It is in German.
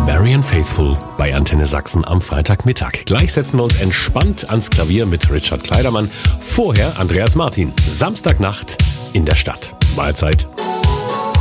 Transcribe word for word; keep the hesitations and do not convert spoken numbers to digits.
Marianne Faithfull bei Antenne Sachsen am Freitagmittag. Gleich setzen wir uns entspannt ans Klavier mit Richard Kleidermann. Vorher Andreas Martin. Samstagnacht in der Stadt. Mahlzeit.